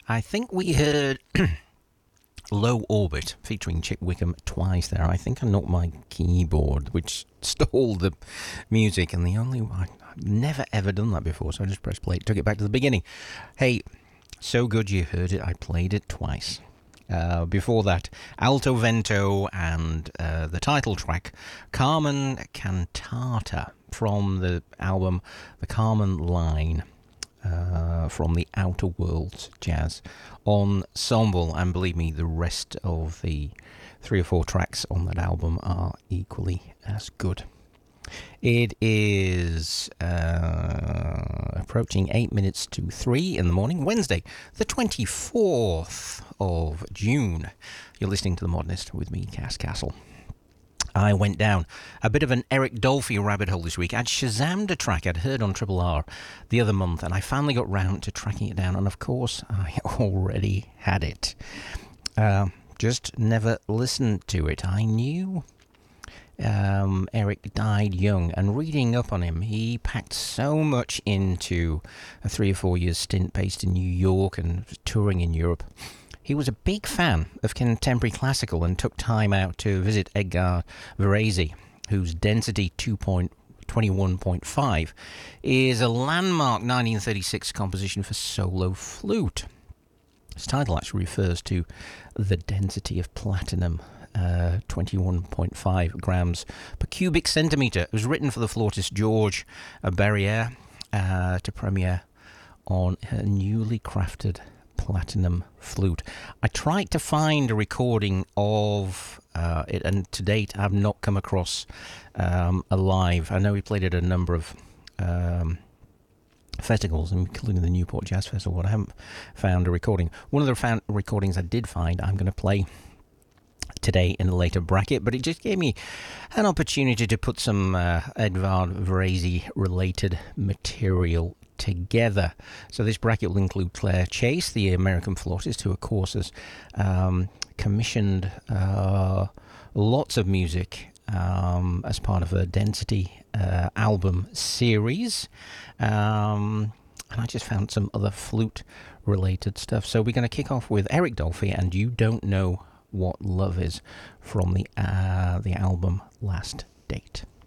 I think we heard Low Orbit featuring Chick Wickham twice there. I think I knocked my keyboard, which stalled the music, and I've never ever done that before, so I just pressed play, took it back to the beginning. Hey, so good you heard it, I played it twice. Before that, Alto Vento and the title track, Carmen Cantata, from the album The Carmen Line, from the Outer Worlds Jazz Ensemble. And believe me, the rest of the 3 or 4 tracks on that album are equally as good. It is approaching 8 minutes to 3 in the morning, Wednesday, the 24th of June. You're listening to The Modernist with me, Cass Castle. I went down a bit of an Eric Dolphy rabbit hole this week. I'd Shazammed a track I'd heard on Triple R the other month, and I finally got round to tracking it down, and of course, I already had it. Just never listened to it. I knew Eric died young, and reading up on him, he packed so much into a 3 or 4 year stint based in New York and touring in Europe. He was a big fan of contemporary classical and took time out to visit Edgar Varese, whose Density 2.21.5 is a landmark 1936 composition for solo flute. Its title actually refers to the density of platinum, 21.5 grams per cubic centimetre. It was written for the flautist George Barriere to premiere on her newly crafted platinum flute. I tried to find a recording of it, and to date I've not come across a live. I know he played at a number of festivals, including the Newport Jazz Festival, but I haven't found a recording. One of the recordings I did find, I'm going to play today in a later bracket, but it just gave me an opportunity to put some Edvard Varese related material together. So this bracket will include Claire Chase, the American flautist, who of course has commissioned lots of music as part of her Density album series, and I just found some other flute related stuff. So we're going to kick off with Eric Dolphy and You Don't Know What Love Is from the album Last Date.